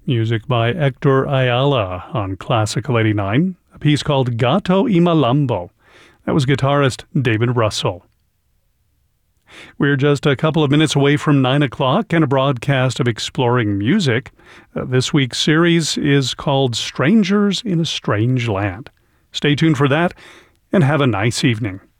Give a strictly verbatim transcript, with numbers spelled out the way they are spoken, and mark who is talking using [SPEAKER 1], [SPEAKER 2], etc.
[SPEAKER 1] Music by Hector Ayala on Classical eighty-nine, a piece called Gato y Malambo. That was guitarist David Russell. We're just a couple of minutes away from nine o'clock and a broadcast of Exploring Music. Uh, this week's series is called Strangers in a Strange Land. Stay tuned for that and have a nice evening.